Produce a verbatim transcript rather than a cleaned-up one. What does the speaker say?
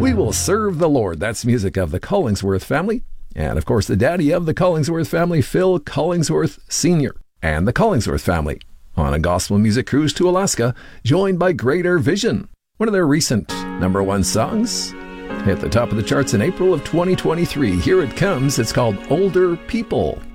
We Will Serve the Lord. That's music of the Collingsworth family. And, of course, the daddy of the Collingsworth family, Phil Collingsworth Senior And the Collingsworth family on a gospel music cruise to Alaska, joined by Greater Vision. One of their recent number one songs hit the top of the charts in April of twenty twenty-three. Here it comes. It's called Older People.